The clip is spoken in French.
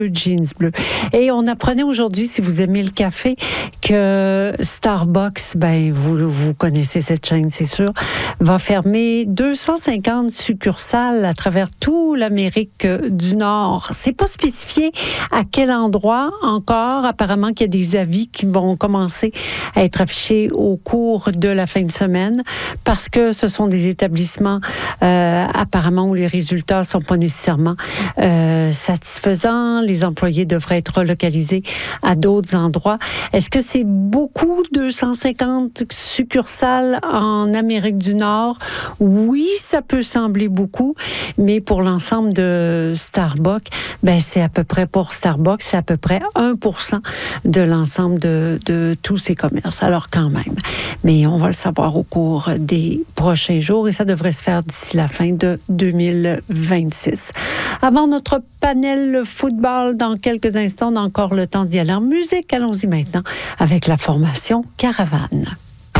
jeans bleus. Et on apprenait aujourd'hui, si vous aimez le café, que Starbucks, vous connaissez cette chaîne, c'est sûr, va fermer 250 succursales à travers toute l'Amérique du Nord. C'est pas spécifié à quel endroit encore. Apparemment qu'il y a des avis qui vont commencer à être affichés au cours de la fin de semaine parce que ce sont des établissements apparemment où les résultats sont pas nécessairement satisfaisants. Les employés devraient être relocalisés à d'autres endroits. Est-ce que c'est beaucoup, 250 succursales en Amérique du Nord? Oui, ça peut sembler beaucoup, mais pour l'ensemble de Starbucks, c'est à peu près, pour Starbucks, c'est à peu près 1% de l'ensemble de tous ces commerces. Alors quand même. Mais on va le savoir au cours des prochains jours et ça devrait se faire d'ici la fin de 2026. Avant notre panel football, dans quelques instants, on a encore le temps d'y aller en musique. Allons-y maintenant avec la formation Caravane.